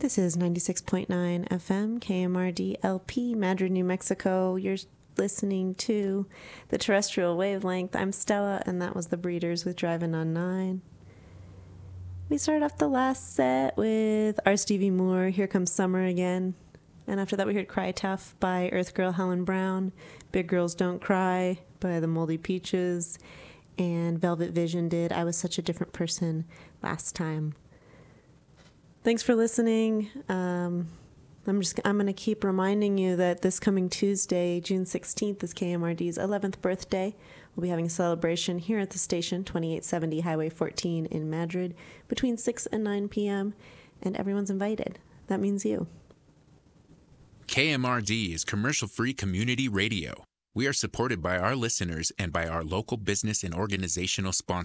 This is 96.9 FM, KMRD LP, Madrid, New Mexico. You're listening to the terrestrial wavelength. I'm Stella, and that was The Breeders with Driving on 9. We started off the last set with our Stevie Moore, Here Comes Summer Again. And after that, we heard Cry Tough by Earth Girl Helen Brown, Big Girls Don't Cry by the Moldy Peaches, and Velvet Vision did I Was Such a Different Person last time. Thanks for listening. I'm going to keep reminding you that this coming Tuesday, June 16th, is KMRD's 11th birthday. We'll be having a celebration here at the station, 2870 Highway 14 in Madrid, between 6 and 9 p.m., and everyone's invited. That means you. KMRD is commercial-free community radio. We are supported by our listeners and by our local business and organizational sponsors.